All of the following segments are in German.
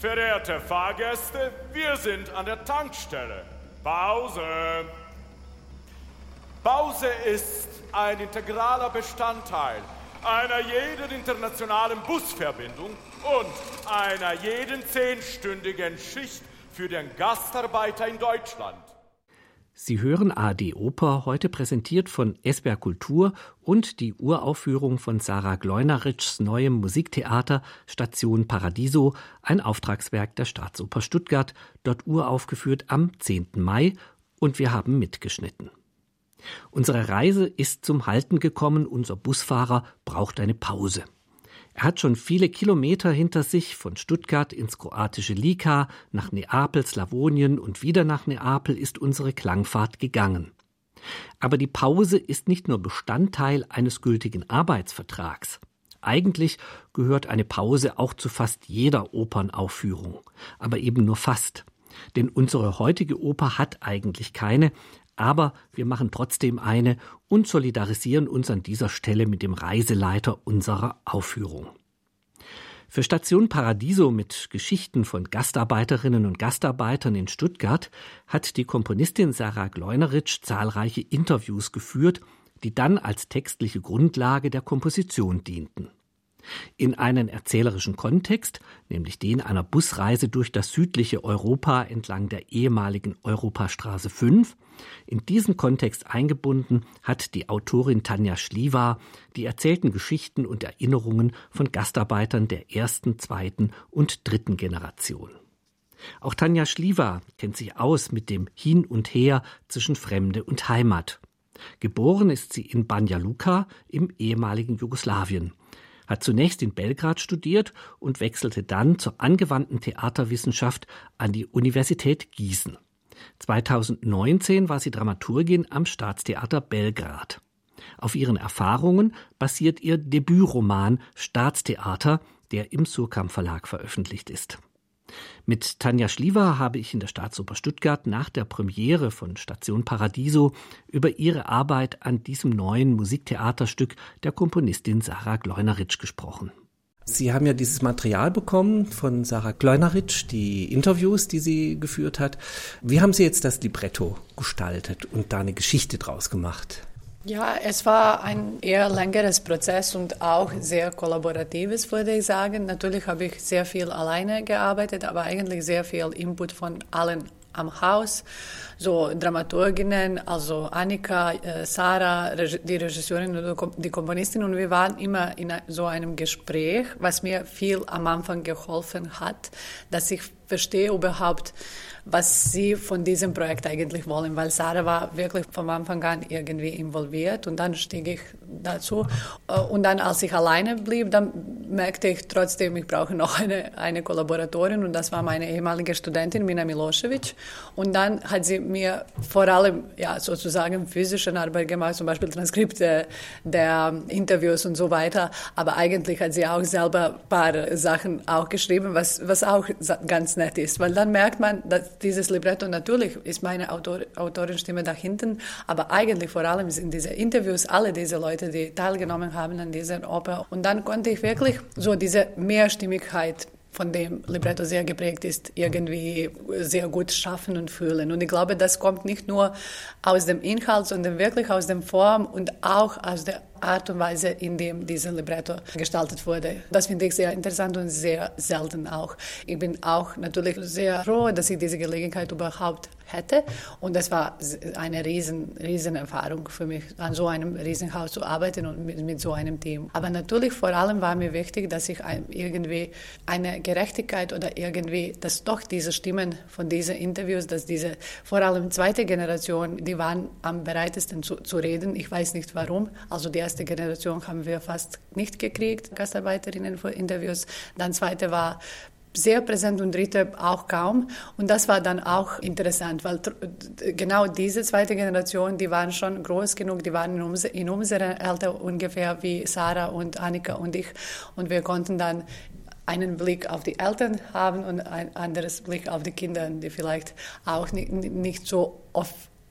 Verehrte Fahrgäste, wir sind an der Tankstelle. Pause. Pause ist ein integraler Bestandteil einer jeden internationalen Busverbindung und einer jeden 10-stündigen Schicht für den Gastarbeiter in Deutschland. Sie hören ARD Oper, heute präsentiert von SWR Kultur und die Uraufführung von Sarah Gleuneritschs neuem Musiktheater Station Paradiso, ein Auftragswerk der Staatsoper Stuttgart, dort uraufgeführt am 10. Mai, und wir haben mitgeschnitten. Unsere Reise ist zum Halten gekommen, unser Busfahrer braucht eine Pause. Er hat schon viele Kilometer hinter sich, von Stuttgart ins kroatische Lika, nach Neapel, Slawonien und wieder nach Neapel ist unsere Klangfahrt gegangen. Aber die Pause ist nicht nur Bestandteil eines gültigen Arbeitsvertrags. Eigentlich gehört eine Pause auch zu fast jeder Opernaufführung, aber eben nur fast. Denn unsere heutige Oper hat eigentlich keine, aber wir machen trotzdem eine und solidarisieren uns an dieser Stelle mit dem Reiseleiter unserer Aufführung. Für Station Paradiso mit Geschichten von Gastarbeiterinnen und Gastarbeitern in Stuttgart hat die Komponistin Sarah Gleuneritsch zahlreiche Interviews geführt, die dann als textliche Grundlage der Komposition dienten. In einen erzählerischen Kontext, nämlich den einer Busreise durch das südliche Europa entlang der ehemaligen Europastraße 5, in diesen Kontext eingebunden, hat die Autorin Tanja Schliwa die erzählten Geschichten und Erinnerungen von Gastarbeitern der ersten, zweiten und dritten Generation. Auch Tanja Schliwa kennt sich aus mit dem Hin und Her zwischen Fremde und Heimat. Geboren ist sie in Banja Luka im ehemaligen Jugoslawien, hat zunächst in Belgrad studiert und wechselte dann zur angewandten Theaterwissenschaft an die Universität Gießen. 2019 war sie Dramaturgin am Staatstheater Belgrad. Auf ihren Erfahrungen basiert ihr Debütroman Staatstheater, der im Surkamp Verlag veröffentlicht ist. Mit Tanja Schliwa habe ich in der Staatsoper Stuttgart nach der Premiere von Station Paradiso über ihre Arbeit an diesem neuen Musiktheaterstück der Komponistin Sarah Gleuneritsch gesprochen. Sie haben ja dieses Material bekommen von Sarah Gleuneritsch, die Interviews, die sie geführt hat. Wie haben Sie jetzt das Libretto gestaltet und da eine Geschichte draus gemacht? Ja, es war ein eher längeres Prozess und auch sehr kollaboratives, würde ich sagen. Natürlich habe ich sehr viel alleine gearbeitet, aber eigentlich sehr viel Input von allen am Haus, so Dramaturginnen, also Annika, Sarah, die Regisseurin und die Komponistin, und wir waren immer in so einem Gespräch, was mir viel am Anfang geholfen hat, dass ich verstehe überhaupt, was sie von diesem Projekt eigentlich wollen, weil Sarah war wirklich vom Anfang an irgendwie involviert und dann stieg ich dazu. Und dann, als ich alleine blieb, dann merkte ich trotzdem, ich brauche noch eine Kollaboratorin, und das war meine ehemalige Studentin Mina Milošević. Und dann hat sie mir vor allem sozusagen physische Arbeit gemacht, zum Beispiel Transkripte der Interviews und so weiter, aber eigentlich hat sie auch selber ein paar Sachen auch geschrieben, was auch ganz nett ist, weil dann merkt man, dass dieses Libretto, natürlich ist meine Autorenstimme da hinten, aber eigentlich vor allem sind diese Interviews alle diese Leute, die teilgenommen haben an dieser Oper. Und dann konnte ich wirklich so diese Mehrstimmigkeit, von dem Libretto sehr geprägt ist, irgendwie sehr gut schaffen und fühlen. Und ich glaube, das kommt nicht nur aus dem Inhalt, sondern wirklich aus der Form und auch aus der Art und Weise, in dem dieses Libretto gestaltet wurde. Das finde ich sehr interessant und sehr selten auch. Ich bin auch natürlich sehr froh, dass ich diese Gelegenheit überhaupt hätte. Und das war eine riesen Erfahrung für mich, an so einem Riesenhaus zu arbeiten und mit so einem Team. Aber natürlich vor allem war mir wichtig, dass ich irgendwie eine Gerechtigkeit oder irgendwie, dass doch diese Stimmen von diesen Interviews, dass diese vor allem zweite Generation, die waren am bereitesten zu reden. Ich weiß nicht warum. Also die erste Generation haben wir fast nicht gekriegt, Gastarbeiterinnen für Interviews. Dann zweite war sehr präsent und dritte auch kaum. Und das war dann auch interessant, weil genau diese zweite Generation, die waren schon groß genug, die waren in unserem Alter ungefähr wie Sarah und Annika und ich. Und wir konnten dann einen Blick auf die Eltern haben und ein anderes Blick auf die Kinder, die vielleicht auch nicht so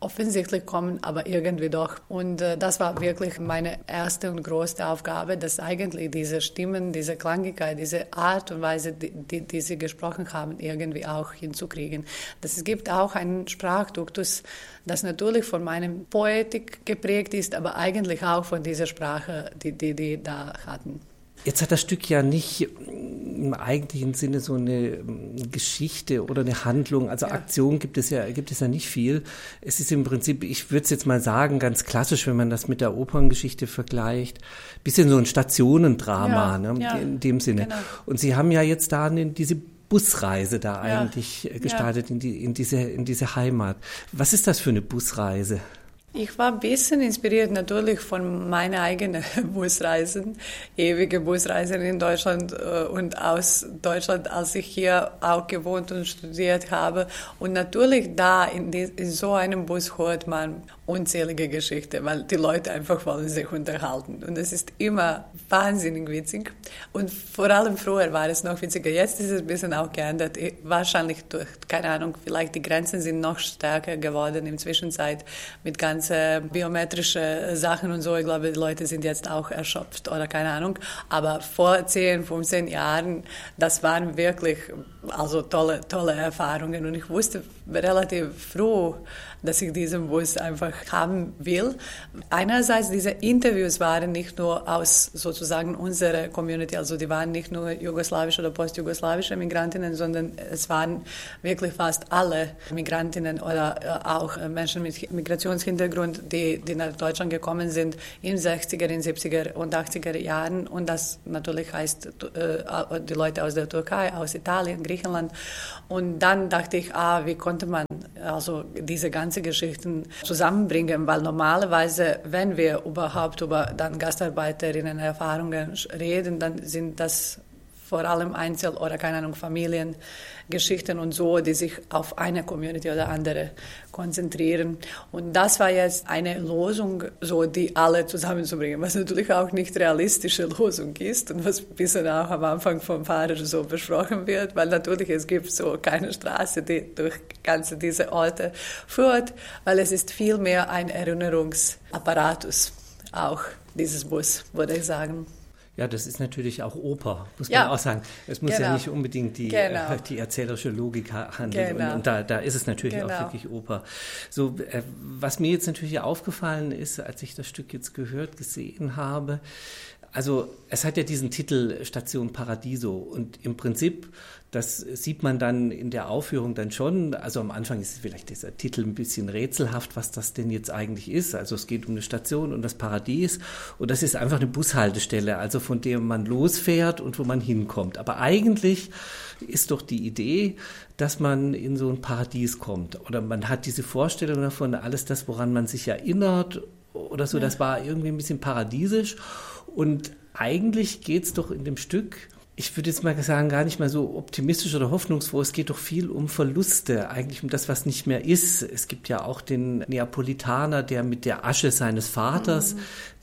offensichtlich kommen, aber irgendwie doch. Und das war wirklich meine erste und größte Aufgabe, dass eigentlich diese Stimmen, diese Klangigkeit, diese Art und Weise, die sie gesprochen haben, irgendwie auch hinzukriegen. Es gibt auch einen Sprachduktus, das natürlich von meinem Poetik geprägt ist, aber eigentlich auch von dieser Sprache, die da hatten. Jetzt hat das Stück ja nicht im eigentlichen Sinne so eine Geschichte oder eine Handlung, also ja. Aktion gibt es ja nicht viel. Es ist im Prinzip, ich würde es jetzt mal sagen, ganz klassisch, wenn man das mit der Operngeschichte vergleicht, bisschen so ein Stationendrama, in dem Sinne. Genau. Und Sie haben ja jetzt da diese Busreise da eigentlich gestartet in diese Heimat. Was ist das für eine Busreise? Ich war ein bisschen inspiriert natürlich von meinen eigenen Busreisen, ewige Busreisen in Deutschland und aus Deutschland, als ich hier auch gewohnt und studiert habe. Und natürlich da in so einem Bus hört man unzählige Geschichten, weil die Leute einfach wollen sich unterhalten. Und es ist immer wahnsinnig witzig. Und vor allem früher war es noch witziger. Jetzt ist es ein bisschen auch geändert. Wahrscheinlich durch, keine Ahnung, vielleicht die Grenzen sind noch stärker geworden in der Zwischenzeit mit ganzen biometrischen Sachen und so. Ich glaube, die Leute sind jetzt auch erschöpft oder keine Ahnung. Aber vor 10, 15 Jahren, das waren wirklich also tolle Erfahrungen. Und ich wusste relativ früh, dass ich diesen Bus einfach haben will. Einerseits, diese Interviews waren nicht nur aus sozusagen unserer Community, also die waren nicht nur jugoslawische oder postjugoslawische Migrantinnen, sondern es waren wirklich fast alle Migrantinnen oder auch Menschen mit Migrationshintergrund, die nach Deutschland gekommen sind in 60er, in 70er und 80er Jahren. Und das natürlich heißt die Leute aus der Türkei, aus Italien, Griechenland. Und dann dachte ich, wie konnte man also diese ganzen Geschichten zusammenbringen, weil normalerweise, wenn wir überhaupt über dann Gastarbeiterinnen-Erfahrungen reden, dann sind das vor allem Einzel- oder, keine Ahnung, Familiengeschichten und so, die sich auf eine Community oder andere konzentrieren. Und das war jetzt eine Lösung, so die alle zusammenzubringen, was natürlich auch nicht realistische Lösung ist und was ein bisschen auch am Anfang vom Fahrer so besprochen wird, weil natürlich es gibt so keine Straße, die durch ganze diese Orte führt, weil es ist vielmehr ein Erinnerungsapparatus, auch dieses Bus, würde ich sagen. Ja, das ist natürlich auch Oper, muss man auch sagen. Es muss ja nicht unbedingt die erzählerische Logik handeln. Genau. Und da ist es natürlich auch wirklich Oper. So, was mir jetzt natürlich aufgefallen ist, als ich das Stück jetzt gesehen habe, also es hat ja diesen Titel Station Paradiso und im Prinzip, das sieht man dann in der Aufführung dann schon, also am Anfang ist vielleicht dieser Titel ein bisschen rätselhaft, was das denn jetzt eigentlich ist. Also es geht um eine Station und das Paradies und das ist einfach eine Bushaltestelle, also von der man losfährt und wo man hinkommt. Aber eigentlich ist doch die Idee, dass man in so ein Paradies kommt oder man hat diese Vorstellung davon, alles das, woran man sich erinnert oder so, das war irgendwie ein bisschen paradiesisch. Und eigentlich geht's doch in dem Stück, ich würde jetzt mal sagen, gar nicht mal so optimistisch oder hoffnungsfroh. Es geht doch viel um Verluste, eigentlich um das, was nicht mehr ist. Es gibt ja auch den Neapolitaner, der mit der Asche seines Vaters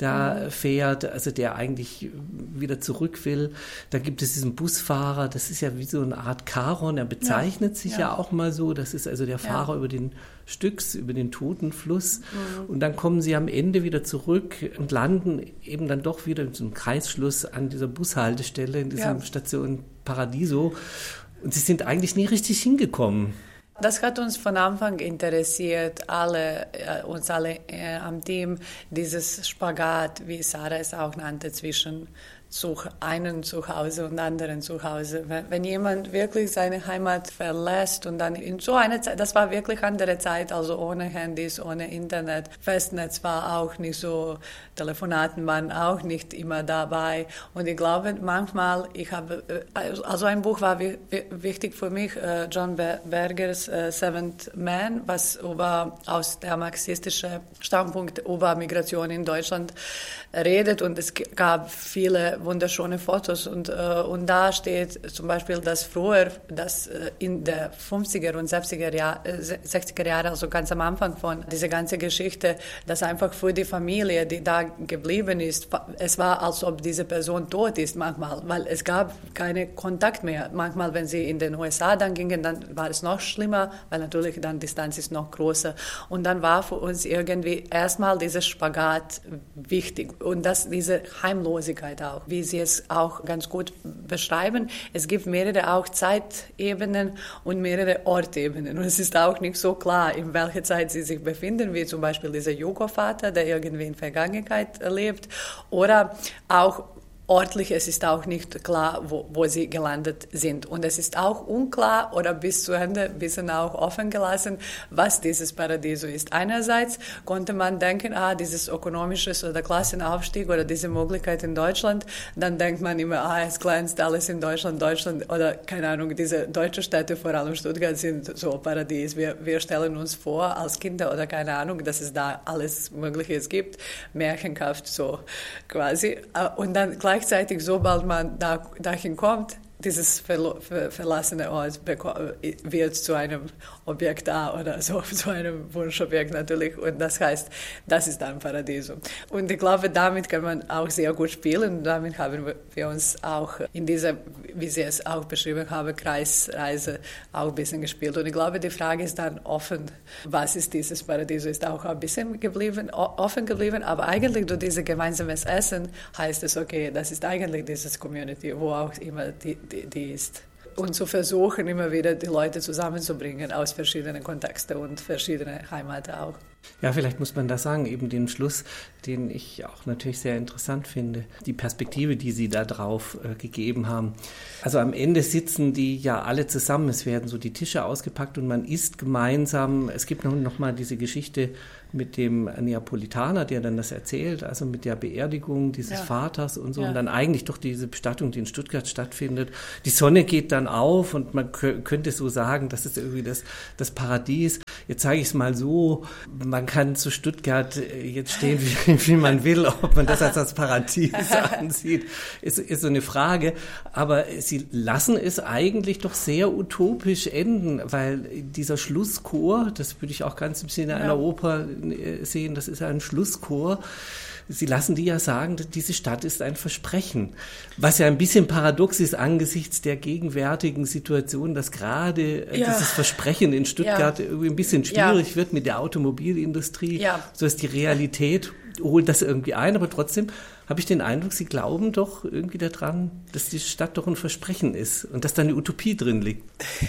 da fährt, also der eigentlich wieder zurück will. Da gibt es diesen Busfahrer, das ist ja wie so eine Art Charon, er bezeichnet sich ja auch mal so. Das ist also der Fahrer über den Stücks, über den Totenfluss. Und dann kommen sie am Ende wieder zurück und landen eben dann doch wieder in so einem Kreisschluss an dieser Bushaltestelle, in dieser Station Paradiso. Und sie sind eigentlich nie richtig hingekommen. Das hat uns von Anfang interessiert, uns alle am Team, dieses Spagat, wie Sarah es auch nannte, zwischen einen Zuhause und anderen Zuhause. Wenn jemand wirklich seine Heimat verlässt und dann in so einer Zeit, das war wirklich andere Zeit, also ohne Handys, ohne Internet, Festnetz war auch nicht so, Telefonaten waren auch nicht immer dabei. Und ich glaube, manchmal, also ein Buch war wichtig für mich, John Bergers Seventh Man, was aus der marxistischen Standpunkt über Migration in Deutschland redet. Und es gab viele wunderschöne Fotos und da steht zum Beispiel, dass früher, dass in der 50er und 60er Jahre, also ganz am Anfang von dieser ganzen Geschichte, dass einfach für die Familie, die da geblieben ist, es war, als ob diese Person tot ist manchmal, weil es gab keinen Kontakt mehr. Manchmal, wenn sie in den USA dann gingen, dann war es noch schlimmer, weil natürlich dann die Distanz ist noch größer. Und dann war für uns irgendwie erstmal dieser Spagat wichtig und diese Heimlosigkeit auch, wie Sie es auch ganz gut beschreiben. Es gibt mehrere auch Zeitebenen und mehrere Ortebenen. Und es ist auch nicht so klar, in welcher Zeit Sie sich befinden, wie zum Beispiel dieser Jugo-Vater, der irgendwie in Vergangenheit lebt, oder auch örtlich, es ist auch nicht klar, wo sie gelandet sind. Und es ist auch unklar oder bis zu Ende ein bisschen auch offen gelassen, was dieses Paradiso ist. Einerseits konnte man denken, dieses ökonomische oder Klassenaufstieg oder diese Möglichkeit in Deutschland, dann denkt man immer, es glänzt alles in Deutschland oder keine Ahnung, diese deutschen Städte, vor allem Stuttgart, sind so Paradies. Wir stellen uns vor als Kinder oder keine Ahnung, dass es da alles Mögliche gibt, märchenhaft so quasi. Und dann gleichzeitig, sobald man dahin kommt, dieses verlassene Ort wird zu einem Objekt da oder so, zu einem Wunschobjekt natürlich. Und das heißt, das ist ein Paradiso. Und ich glaube, damit kann man auch sehr gut spielen. Und damit haben wir uns auch in dieser, wie Sie es auch beschrieben haben, Kreisreise auch ein bisschen gespielt. Und ich glaube, die Frage ist dann offen, was ist dieses Paradiso, ist auch ein bisschen offen geblieben. Aber eigentlich durch dieses gemeinsames Essen heißt es, okay, das ist eigentlich dieses Community, wo auch immer die ist. Und zu versuchen, immer wieder die Leute zusammenzubringen aus verschiedenen Kontexten und verschiedenen Heimaten auch. Ja, vielleicht muss man das sagen, eben den Schluss, den ich auch natürlich sehr interessant finde, die Perspektive, die Sie da drauf gegeben haben. Also am Ende sitzen die ja alle zusammen, es werden so die Tische ausgepackt und man isst gemeinsam. Es gibt noch mal diese Geschichte mit dem Neapolitaner, der dann das erzählt, also mit der Beerdigung dieses Vaters und so, und dann eigentlich doch diese Bestattung, die in Stuttgart stattfindet. Die Sonne geht dann auf und man könnte so sagen, das ist irgendwie das Paradies. Jetzt sage ich es mal so, man kann zu Stuttgart jetzt stehen, wie man will, ob man das als das Paradies ansieht, ist so eine Frage. Aber sie lassen es eigentlich doch sehr utopisch enden, weil dieser Schlusschor, das würde ich auch ganz im Sinne einer Oper sehen, das ist ein Schlusschor. Sie lassen die ja sagen, diese Stadt ist ein Versprechen. Was ja ein bisschen paradox ist angesichts der gegenwärtigen Situation, dass gerade dieses Versprechen in Stuttgart irgendwie ein bisschen schwierig wird mit der Automobilindustrie. So ist die Realität, holt das irgendwie ein, aber trotzdem habe ich den Eindruck, Sie glauben doch irgendwie daran, dass die Stadt doch ein Versprechen ist und dass da eine Utopie drin liegt.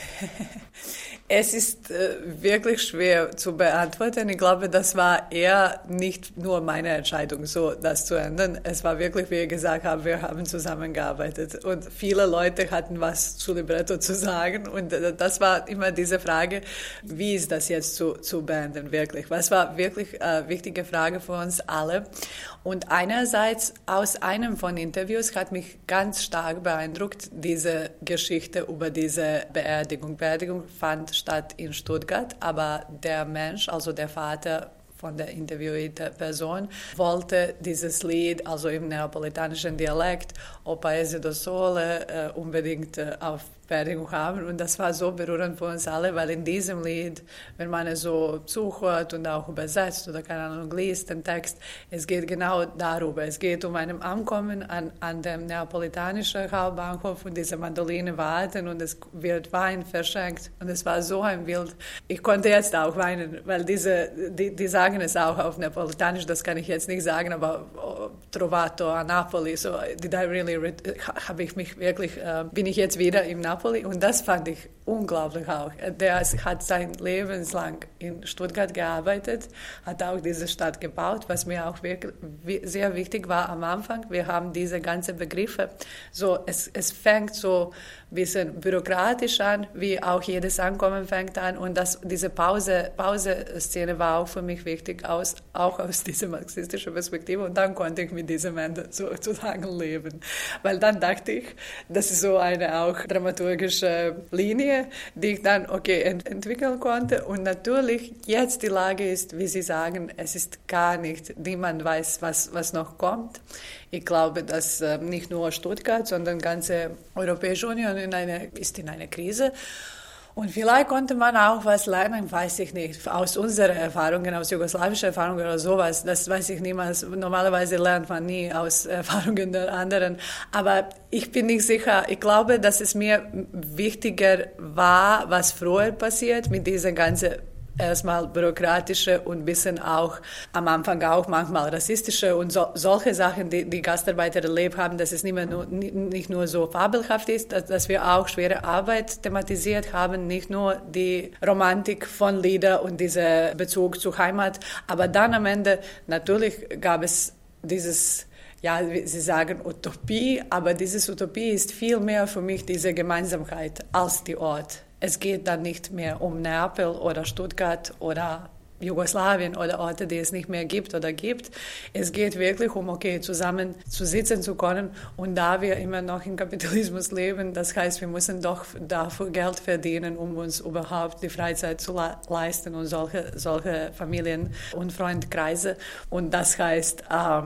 Es ist wirklich schwer zu beantworten. Ich glaube, das war eher nicht nur meine Entscheidung, so das zu ändern. Es war wirklich, wie ich gesagt habe, wir haben zusammengearbeitet und viele Leute hatten was zu Libretto zu sagen und das war immer diese Frage, wie ist das jetzt zu beenden, wirklich? Was war wirklich eine wichtige Frage für uns alle? Und einerseits aus einem von Interviews hat mich ganz stark beeindruckt diese Geschichte über diese Beerdigung. Beerdigung fand statt in Stuttgart, aber der Mensch, also der Vater von der interviewten Person, wollte dieses Lied, also im neapolitanischen Dialekt, O Paese do Sole, unbedingt auf Beerdigung haben. Und das war so berührend für uns alle, weil in diesem Lied, wenn man es so zuhört und auch übersetzt oder keine Ahnung liest, den Text, es geht genau darüber. Es geht um ein Ankommen an dem neapolitanischen Hauptbahnhof und diese Mandoline warten und es wird Wein verschenkt. Und es war so ein Bild. Ich konnte jetzt auch weinen, weil die sagen es auch auf Neapolitanisch, das kann ich jetzt nicht sagen, aber Trovato a Napoli, so did I really, habe ich mich wirklich, bin ich jetzt wieder im Napoli und das fand ich unglaublich auch. Der hat sein Leben lang in Stuttgart gearbeitet, hat auch diese Stadt gebaut, was mir auch wirklich sehr wichtig war am Anfang. Wir haben diese ganzen Begriffe, so es fängt so ein bisschen bürokratisch an, wie auch jedes Ankommen fängt an und diese Pause-Szene war auch für mich wichtig, auch aus dieser marxistischen Perspektive und dann konnte ich mit diesen Menschen sozusagen leben. Weil dann dachte ich, das ist so eine auch dramaturgische Linie, die ich dann entwickeln konnte. Und natürlich jetzt die Lage ist, wie Sie sagen, es ist gar nicht, niemand weiß, was noch kommt. Ich glaube, dass nicht nur Stuttgart, sondern die ganze Europäische Union ist in einer Krise. Und vielleicht konnte man auch was lernen, weiß ich nicht, aus unseren Erfahrungen, aus jugoslawischen Erfahrungen oder sowas. Das weiß ich niemals. Normalerweise lernt man nie aus Erfahrungen der anderen. Aber ich bin nicht sicher. Ich glaube, dass es mir wichtiger war, was früher passiert mit dieser ganzen erstmal bürokratische und ein bisschen auch am Anfang auch manchmal rassistische und solche Sachen, die Gastarbeiter erlebt haben, dass es nicht nur so fabelhaft ist, dass wir auch schwere Arbeit thematisiert haben, nicht nur die Romantik von Lieder und dieser Bezug zur Heimat, aber dann am Ende natürlich gab es dieses, ja, Sie sagen Utopie, aber diese Utopie ist viel mehr für mich diese Gemeinsamkeit als die Ort. Es geht dann nicht mehr um Neapel oder Stuttgart oder Jugoslawien oder Orte, die es nicht mehr gibt oder gibt. Es geht wirklich um, zusammen zu sitzen zu können. Und da wir immer noch im Kapitalismus leben, das heißt, wir müssen doch dafür Geld verdienen, um uns überhaupt die Freizeit zu leisten und solche Familien- und Freundkreise. Und das heißt,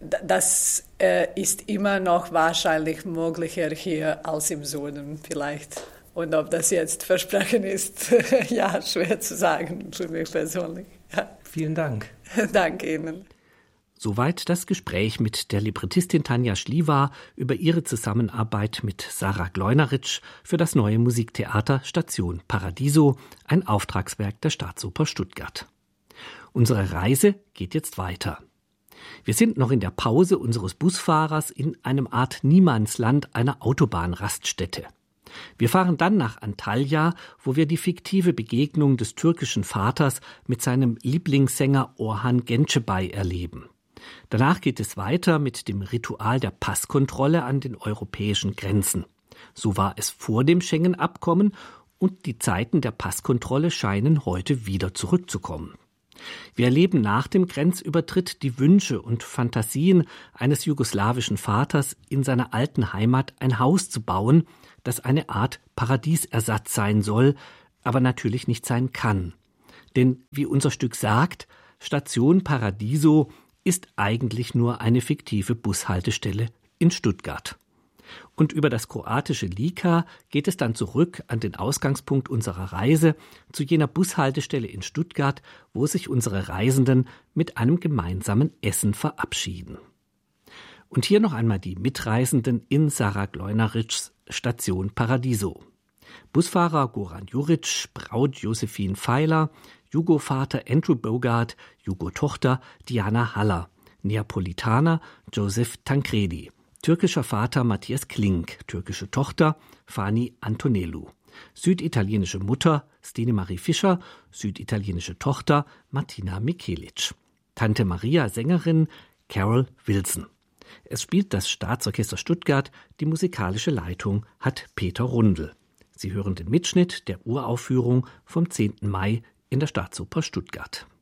das ist immer noch wahrscheinlich möglicher hier als im Süden vielleicht. Und ob das jetzt Versprechen ist, ja, schwer zu sagen für mich persönlich. Ja. Vielen Dank. Danke Ihnen. Soweit das Gespräch mit der Librettistin Tanja Schliwa über ihre Zusammenarbeit mit Sarah Gleunerich für das neue Musiktheater Station Paradiso, ein Auftragswerk der Staatsoper Stuttgart. Unsere Reise geht jetzt weiter. Wir sind noch in der Pause unseres Busfahrers in einem Art Niemandsland einer Autobahnraststätte. Wir fahren dann nach Antalya, wo wir die fiktive Begegnung des türkischen Vaters mit seinem Lieblingssänger Orhan Gencebay erleben. Danach geht es weiter mit dem Ritual der Passkontrolle an den europäischen Grenzen. So war es vor dem Schengen-Abkommen und die Zeiten der Passkontrolle scheinen heute wieder zurückzukommen. Wir erleben nach dem Grenzübertritt die Wünsche und Fantasien eines jugoslawischen Vaters, in seiner alten Heimat ein Haus zu bauen, das eine Art Paradiesersatz sein soll, aber natürlich nicht sein kann. Denn, wie unser Stück sagt, Station Paradiso ist eigentlich nur eine fiktive Bushaltestelle in Stuttgart. Und über das kroatische Lika geht es dann zurück an den Ausgangspunkt unserer Reise, zu jener Bushaltestelle in Stuttgart, wo sich unsere Reisenden mit einem gemeinsamen Essen verabschieden. Und hier noch einmal die Mitreisenden in Sarah Gleunerichs Station Paradiso. Busfahrer Goran Juric, Braut Josephine Feiler, Jugo-Vater Andrew Bogart, Jugo-Tochter Diana Haller, Neapolitaner Joseph Tancredi, türkischer Vater Matthias Klink, türkische Tochter Fani Antonellu, süditalienische Mutter Stine Marie Fischer, süditalienische Tochter Martina Michelic, Tante Maria Sängerin Carol Wilson. Es spielt das Staatsorchester Stuttgart, die musikalische Leitung hat Peter Rundel. Sie hören den Mitschnitt der Uraufführung vom 10. Mai in der Staatsoper Stuttgart.